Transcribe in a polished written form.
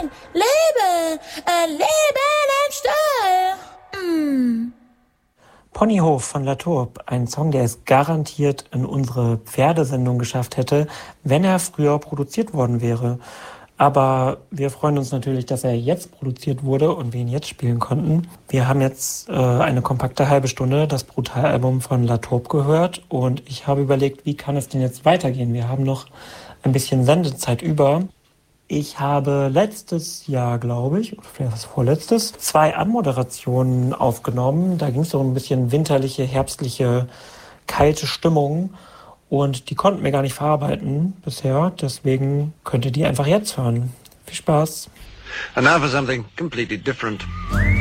ein Leben im Stall. Ponyhof von La Tourbe, ein Song, der es garantiert in unsere Pferdesendung geschafft hätte, wenn er früher produziert worden wäre. Aber wir freuen uns natürlich, dass er jetzt produziert wurde und wir ihn jetzt spielen konnten. Wir haben jetzt eine kompakte halbe Stunde das Brutal-Album von La Tourbe gehört und ich habe überlegt, wie kann es denn jetzt weitergehen? Wir haben noch ein bisschen Sendezeit über. Ich habe letztes Jahr, glaube ich, oder vielleicht das vorletztes, 2 Anmoderationen aufgenommen. Da ging es um ein bisschen winterliche, herbstliche, kalte Stimmung. Und die konnten wir gar nicht verarbeiten bisher. Deswegen könnt ihr die einfach jetzt hören. Viel Spaß. And now for something completely different.